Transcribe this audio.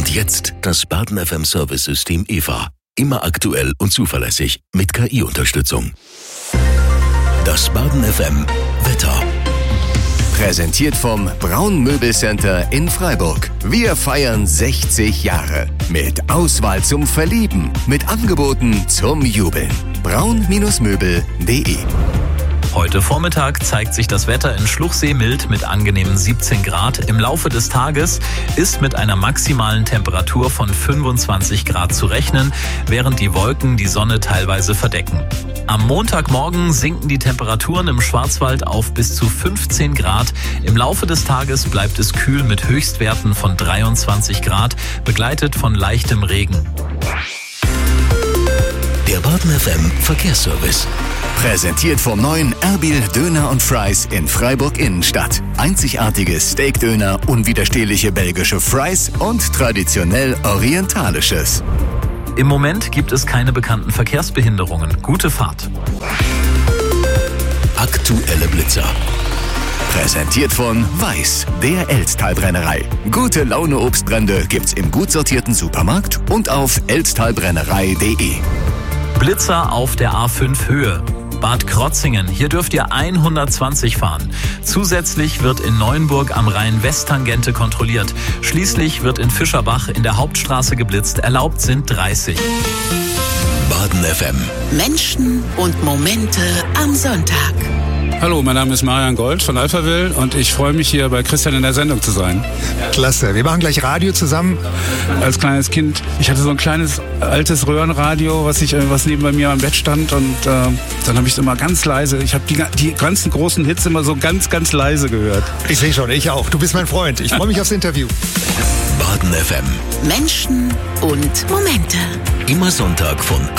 Und jetzt das Baden FM Service-System EVA. Immer aktuell und zuverlässig mit KI-Unterstützung. Das Baden FM Wetter. Präsentiert vom Braun Möbelcenter in Freiburg. Wir feiern 60 Jahre. Mit Auswahl zum Verlieben. Mit Angeboten zum Jubeln. braun-möbel.de. Heute Vormittag zeigt sich das Wetter in Schluchsee mild mit angenehmen 17 Grad. Im Laufe des Tages ist mit einer maximalen Temperatur von 25 Grad zu rechnen, während die Wolken die Sonne teilweise verdecken. Am Montagmorgen sinken die Temperaturen im Schwarzwald auf bis zu 15 Grad. Im Laufe des Tages bleibt es kühl mit Höchstwerten von 23 Grad, begleitet von leichtem Regen. Der Baden FM Verkehrsservice. Präsentiert vom neuen Erbil Döner und Fries in Freiburg Innenstadt. Einzigartiges Steakdöner, unwiderstehliche belgische Fries und traditionell orientalisches. Im Moment gibt es keine bekannten Verkehrsbehinderungen. Gute Fahrt. Aktuelle Blitzer. Präsentiert von Weiß, der Elztalbrennerei. Gute Laune Obstbrände gibt's im gut sortierten Supermarkt und auf elztalbrennerei.de. Blitzer auf der A5 Höhe. Bad Krotzingen, hier dürft ihr 120 fahren. Zusätzlich wird in Neuenburg am Rhein Westtangente kontrolliert. Schließlich wird in Fischerbach in der Hauptstraße geblitzt. Erlaubt sind 30. Baden FM. Menschen und Momente am Sonntag. Hallo, mein Name ist Marian Gold von Alphaville und ich freue mich, hier bei Christian in der Sendung zu sein. Klasse, wir machen gleich Radio zusammen. Als kleines Kind, ich hatte so ein kleines altes Röhrenradio, was neben bei mir am Bett stand, und dann habe ich es immer ganz leise, ich habe die ganzen großen Hits immer so ganz, ganz leise gehört. Ich sehe schon, ich auch. Du bist mein Freund. Ich freue mich aufs Interview. Baden FM. Menschen und Momente. Immer Sonntag von